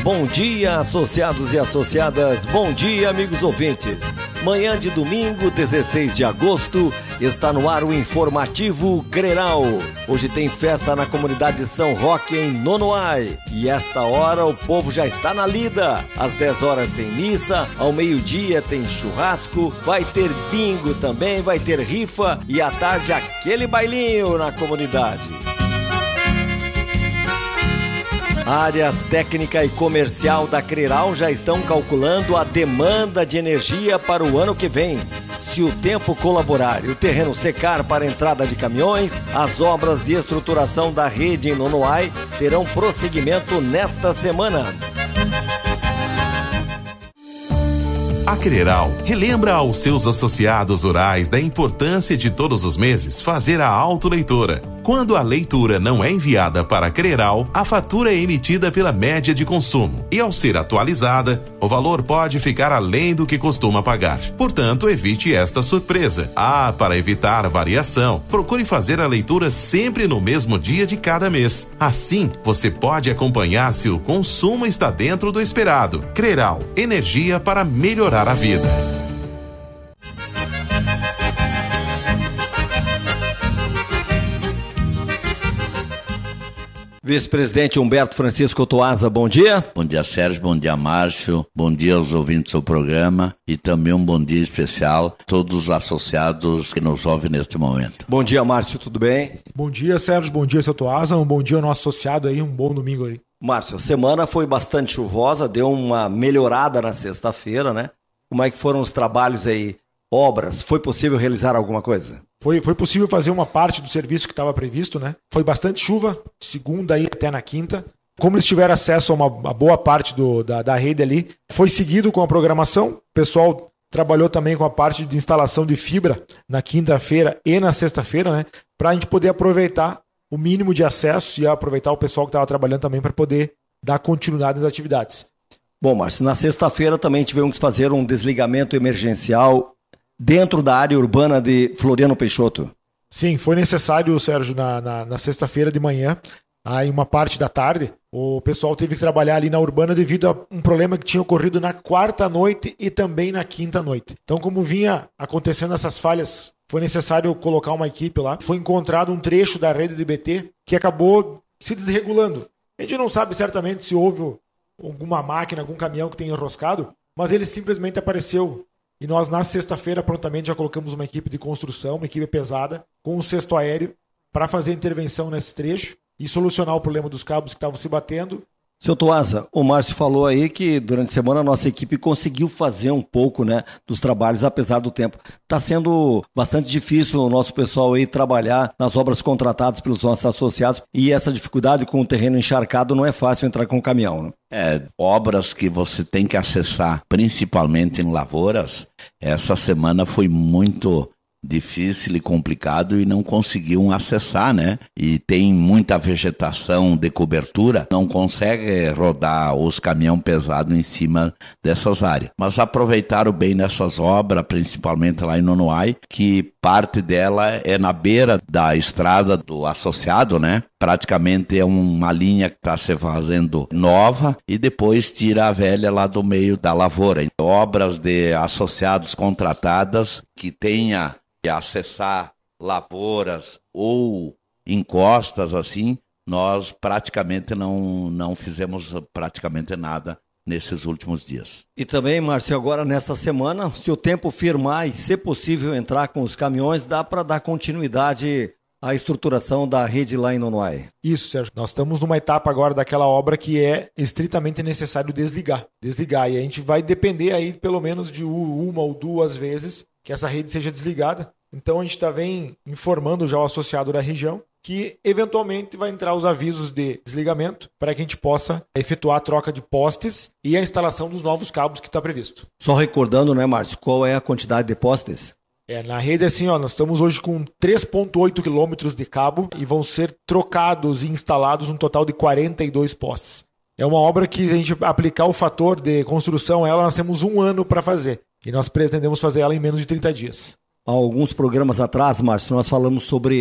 Bom dia, associados e associadas. Bom dia, amigos ouvintes. Manhã de domingo, 16 de agosto, está no ar o informativo Greral. Hoje tem festa na comunidade São Roque, em Nonoai. E esta hora o povo já está na lida. Às 10 horas tem missa, ao meio-dia tem churrasco, vai ter bingo também, vai ter rifa e à tarde aquele bailinho na comunidade. Áreas técnica e comercial da Creral já estão calculando a demanda de energia para o ano que vem. Se o tempo colaborar e o terreno secar para a entrada de caminhões, as obras de estruturação da rede em Nonoai terão prosseguimento nesta semana. A Creral relembra aos seus associados rurais da importância de todos os meses fazer a autoleitura. Quando a leitura não é enviada para a Creral, a fatura é emitida pela média de consumo e, ao ser atualizada, o valor pode ficar além do que costuma pagar. Portanto, evite esta surpresa. Para evitar variação, procure fazer a leitura sempre no mesmo dia de cada mês. Assim, você pode acompanhar se o consumo está dentro do esperado. Creral, energia para melhorar a vida. Vice-presidente Humberto Francisco Toaza, bom dia. Bom dia, Sérgio, bom dia, Márcio, bom dia aos ouvintes do seu programa e também um bom dia especial a todos os associados que nos ouvem neste momento. Bom dia, Márcio, tudo bem? Bom dia, Sérgio, bom dia, seu Toaza, um bom dia ao nosso associado aí, um bom domingo aí. Márcio, a semana foi bastante chuvosa, deu uma melhorada na sexta-feira, né? Como é que foram os trabalhos aí, obras? Foi possível realizar alguma coisa? Foi possível fazer uma parte do serviço que estava previsto, né? Foi bastante chuva, de segunda aí até na quinta. Como eles tiveram acesso a uma boa parte da rede ali, foi seguido com a programação. O pessoal trabalhou também com a parte de instalação de fibra na quinta-feira e na sexta-feira, né? Para a gente poder aproveitar o mínimo de acesso e aproveitar o pessoal que estava trabalhando também para poder dar continuidade nas atividades. Bom, Márcio, na sexta-feira também tivemos que fazer um desligamento emergencial dentro da área urbana de Floriano Peixoto. Sim, foi necessário, Sérgio, na sexta-feira de manhã, aí uma parte da tarde, o pessoal teve que trabalhar ali na urbana devido a um problema que tinha ocorrido na quarta noite e também na quinta noite. Então, como vinha acontecendo essas falhas, foi necessário colocar uma equipe lá. Foi encontrado um trecho da rede de BT que acabou se desregulando. A gente não sabe certamente se houve alguma máquina, algum caminhão que tenha enroscado, mas ele simplesmente apareceu. E nós, na sexta-feira, prontamente já colocamos uma equipe de construção, uma equipe pesada, com um cesto aéreo, para fazer intervenção nesse trecho e solucionar o problema dos cabos que estavam se batendo. Seu Toaza, o Márcio falou aí que durante a semana a nossa equipe conseguiu fazer um pouco, né, dos trabalhos, apesar do tempo. Está sendo bastante difícil o nosso pessoal aí trabalhar nas obras contratadas pelos nossos associados e essa dificuldade com o terreno encharcado não é fácil entrar com o caminhão, né? Obras que você tem que acessar, principalmente em lavouras, essa semana foi muito difícil e complicado e não conseguiam acessar, né? E tem muita vegetação de cobertura, não consegue rodar os caminhões pesados em cima dessas áreas. Mas aproveitaram bem nessas obras, principalmente lá em Nonoai, que parte dela é na beira da estrada do associado, né? Praticamente é uma linha que está se fazendo nova e depois tira a velha lá do meio da lavoura. Obras de associados contratadas que tenha acessar lavouras ou encostas assim, nós praticamente não fizemos praticamente nada nesses últimos dias. E também, Márcio, agora nesta semana, se o tempo firmar e ser possível entrar com os caminhões, dá para dar continuidade à estruturação da rede lá em Nonoai. Isso, Sérgio. Nós estamos numa etapa agora daquela obra que é estritamente necessário desligar. E a gente vai depender aí pelo menos de uma ou duas vezes que essa rede seja desligada. Então a gente vem informando já o associado da região que eventualmente vai entrar os avisos de desligamento para que a gente possa efetuar a troca de postes e a instalação dos novos cabos que está previsto. Só recordando, né, Márcio, qual é a quantidade de postes? Na rede assim, nós estamos hoje com 3,8 quilômetros de cabo e vão ser trocados e instalados um total de 42 postes. É uma obra que, a gente aplicar o fator de construção, nós temos 1 ano para fazer. E nós pretendemos fazer ela em menos de 30 dias. Há alguns programas atrás, Márcio, nós falamos sobre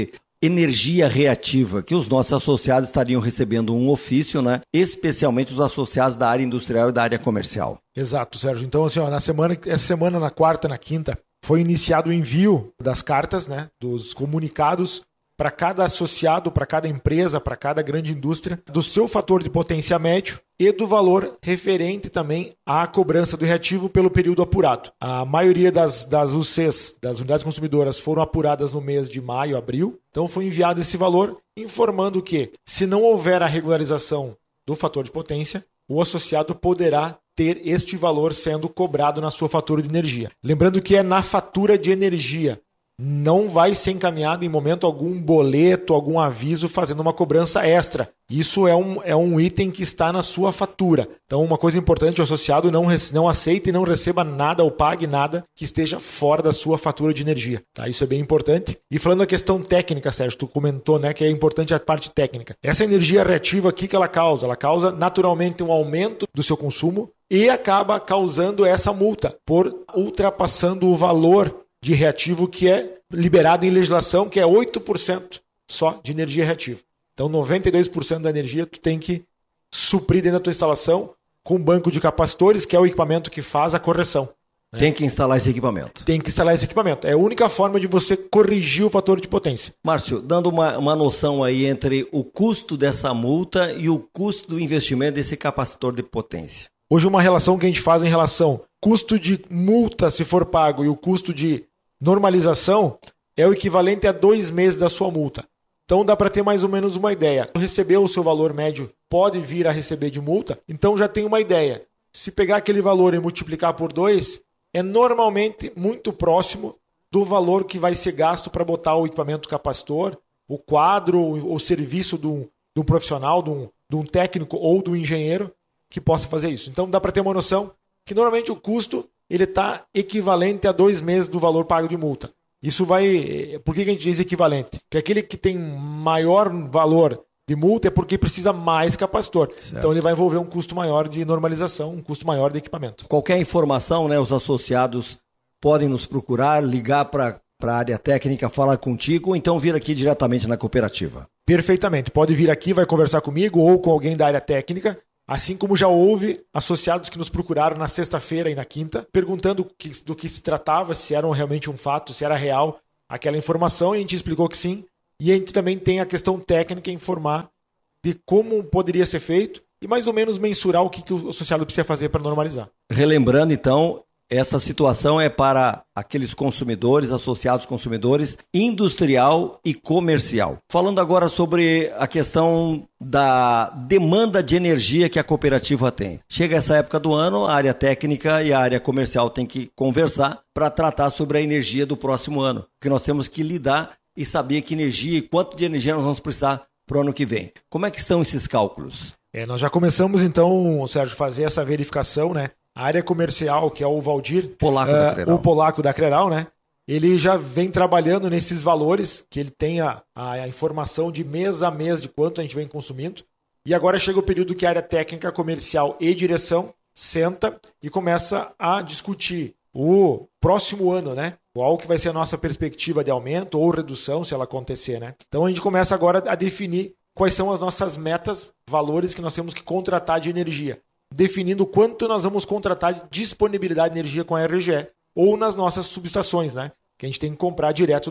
energia reativa, que os nossos associados estariam recebendo um ofício, né? Especialmente os associados da área industrial e da área comercial. Exato, Sérgio. Então, assim, ó, essa semana, na quarta, na quinta, foi iniciado o envio das cartas, né? Dos comunicados para cada associado, para cada empresa, para cada grande indústria, do seu fator de potência médio e do valor referente também à cobrança do reativo pelo período apurado. A maioria das UCs, das unidades consumidoras, foram apuradas no mês de maio, abril. Então foi enviado esse valor, informando que, se não houver a regularização do fator de potência, o associado poderá ter este valor sendo cobrado na sua fatura de energia. Lembrando que é na fatura de energia. Não vai ser encaminhado em momento algum boleto, algum aviso fazendo uma cobrança extra. Isso é um item que está na sua fatura. Então, uma coisa importante, o associado não aceita e não receba nada ou pague nada que esteja fora da sua fatura de energia. Tá? Isso é bem importante. E falando da questão técnica, Sérgio, tu comentou, né, que é importante a parte técnica. Essa energia reativa aqui que ela causa naturalmente um aumento do seu consumo e acaba causando essa multa por ultrapassando o valor de reativo que é liberado em legislação, que é 8% só de energia reativa. Então, 92% da energia tu tem que suprir dentro da tua instalação com um banco de capacitores, que é o equipamento que faz a correção. Né? Tem que instalar esse equipamento. Tem que instalar esse equipamento. É a única forma de você corrigir o fator de potência. Márcio, dando uma noção aí entre o custo dessa multa e o custo do investimento desse capacitor de potência. Hoje, uma relação que a gente faz em relação custo de multa, se for pago, e o custo de normalização é o equivalente a 2 meses da sua multa. Então dá para ter mais ou menos uma ideia. Recebeu o seu valor médio, pode vir a receber de multa, então já tem uma ideia. Se pegar aquele valor e multiplicar por 2, é normalmente muito próximo do valor que vai ser gasto para botar o equipamento capacitor, o quadro, o serviço de um profissional, de um técnico ou do engenheiro que possa fazer isso. Então dá para ter uma noção que normalmente o custo ele está equivalente a 2 meses do valor pago de multa. Isso vai... Por que a gente diz equivalente? Porque aquele que tem maior valor de multa é porque precisa mais capacitor. Certo. Então ele vai envolver um custo maior de normalização, um custo maior de equipamento. Qualquer informação, né, os associados podem nos procurar, ligar para a área técnica, falar contigo, ou então vir aqui diretamente na cooperativa. Perfeitamente. Pode vir aqui, vai conversar comigo ou com alguém da área técnica. Assim como já houve associados que nos procuraram na sexta-feira e na quinta, perguntando do que se tratava, se era realmente um fato, se era real aquela informação, e a gente explicou que sim. E a gente também tem a questão técnica, informar de como poderia ser feito e mais ou menos mensurar o que o associado precisa fazer para normalizar. Relembrando, então, essa situação é para aqueles consumidores, associados consumidores, industrial e comercial. Falando agora sobre a questão da demanda de energia que a cooperativa tem. Chega essa época do ano, a área técnica e a área comercial tem que conversar para tratar sobre a energia do próximo ano, porque nós temos que lidar e saber que energia e quanto de energia nós vamos precisar para o ano que vem. Como é que estão esses cálculos? Nós já começamos então, Sérgio, fazer essa verificação, né? A área comercial, que é o Valdir, o polaco da Creral, né? Ele já vem trabalhando nesses valores, que ele tem a informação de mês a mês de quanto a gente vem consumindo. E agora chega o período que a área técnica, comercial e direção senta e começa a discutir o próximo ano, né? Qual que vai ser a nossa perspectiva de aumento ou redução, se ela acontecer, né? Então a gente começa agora a definir quais são as nossas metas, valores que nós temos que contratar de energia, definindo quanto nós vamos contratar de disponibilidade de energia com a RGE ou nas nossas subestações, né? Que a gente tem que comprar direto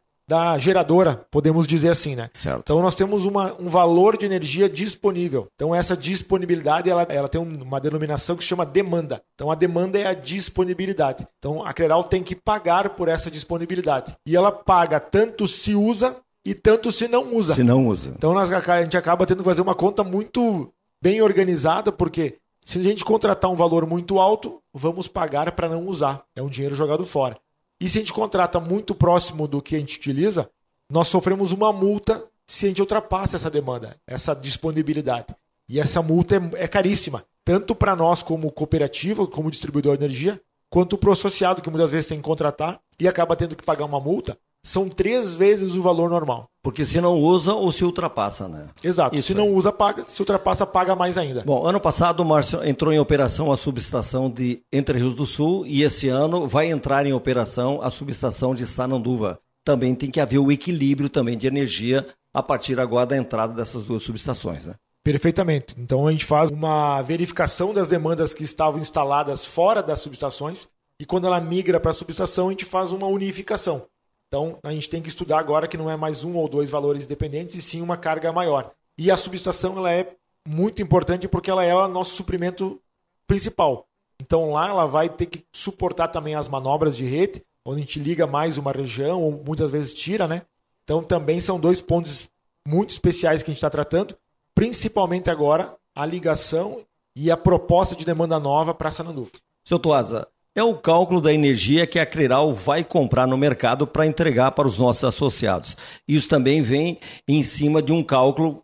da geradora, podemos dizer assim, né? Certo. Então nós temos um valor de energia disponível. Então essa disponibilidade ela tem uma denominação que se chama demanda. Então a demanda é a disponibilidade. Então a Creral tem que pagar por essa disponibilidade. E ela paga tanto se usa e tanto se não usa. Se não usa. Então a gente acaba tendo que fazer uma conta muito bem organizada, porque se a gente contratar um valor muito alto, vamos pagar para não usar. É um dinheiro jogado fora. E se a gente contrata muito próximo do que a gente utiliza, nós sofremos uma multa se a gente ultrapassa essa demanda, essa disponibilidade. E essa multa é caríssima, tanto para nós como cooperativa, como distribuidor de energia, quanto para o associado, que muitas vezes tem que contratar e acaba tendo que pagar uma multa. São 3 vezes o valor normal. Porque se não usa ou se ultrapassa, né? Exato. Isso se não usa, paga. Se ultrapassa, paga mais ainda. Bom, ano passado, Márcio, entrou em operação a subestação de Entre Rios do Sul e esse ano vai entrar em operação a subestação de Sananduva. também tem que haver o equilíbrio também de energia a partir agora da entrada dessas duas subestações, né? Perfeitamente. Então a gente faz uma verificação das demandas que estavam instaladas fora das subestações e quando ela migra para a subestação a gente faz uma unificação. Então a gente tem que estudar agora que não é mais um ou dois valores independentes e sim uma carga maior. E a subestação ela é muito importante porque ela é o nosso suprimento principal. Então lá ela vai ter que suportar também as manobras de rede, onde a gente liga mais uma região ou muitas vezes tira, né? Então também são dois pontos muito especiais que a gente está tratando. Principalmente agora, a ligação e a proposta de demanda nova para Sananduva. Seu Tuasa, é o cálculo da energia que a Creral vai comprar no mercado para entregar para os nossos associados. Isso também vem em cima de um cálculo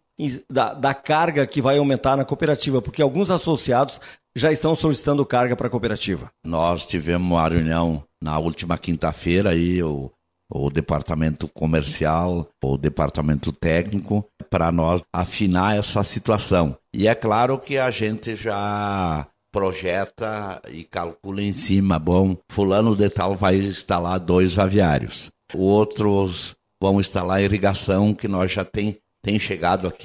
da carga que vai aumentar na cooperativa, porque alguns associados já estão solicitando carga para a cooperativa. Nós tivemos uma reunião na última quinta-feira aí, o departamento comercial, o departamento técnico, para nós afinar essa situação. E é claro que a gente já projeta e calcula em cima, bom, fulano de tal vai instalar 2 aviários. Outros vão instalar irrigação, que nós já tem chegado aqui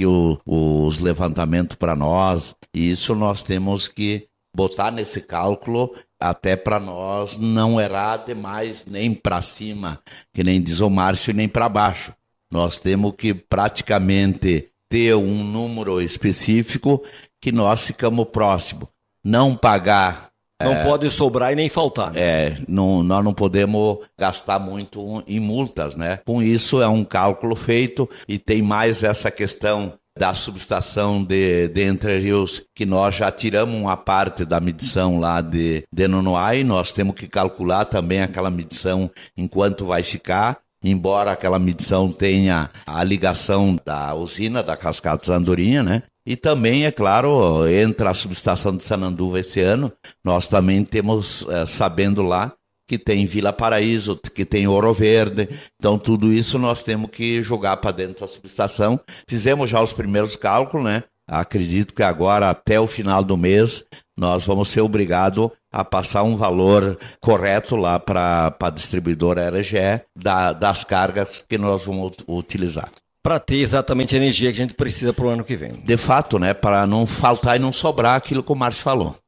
os levantamentos para nós, e isso nós temos que botar nesse cálculo até para nós não errar demais nem para cima, que nem diz o Márcio, nem para baixo. Nós temos que praticamente ter um número específico que nós ficamos próximo. Não pagar... Não pode sobrar e nem faltar. Né? Nós não podemos gastar muito em multas, né? Com isso é um cálculo feito e tem mais essa questão da subestação de Entre Rios, que nós já tiramos uma parte da medição lá de Nonoai, nós temos que calcular também aquela medição enquanto vai ficar, embora aquela medição tenha a ligação da usina da Cascatas Andorinha, né? E também, é claro, entra a subestação de Sananduva esse ano, nós também temos, sabendo lá, que tem Vila Paraíso, que tem Ouro Verde, então tudo isso nós temos que jogar para dentro da subestação. Fizemos já os primeiros cálculos, né? Acredito que agora, até o final do mês, nós vamos ser obrigados a passar um valor correto lá para a distribuidora RGE das cargas que nós vamos utilizar. Para ter exatamente a energia que a gente precisa para o ano que vem. De fato, né? Para não faltar e não sobrar aquilo que o Márcio falou.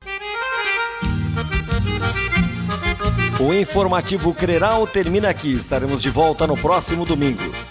O informativo Creral termina aqui. Estaremos de volta no próximo domingo.